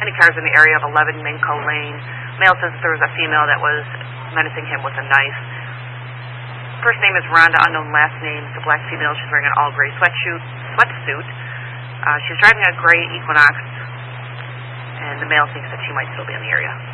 many cars in the area of 11 Minco Lane. Male says that there was a female that was menacing him with a knife. First name is Rhonda, unknown last name. It's a black female. She's wearing an all-gray sweatsuit. She's driving a gray Equinox, and the male thinks that she might still be in the area.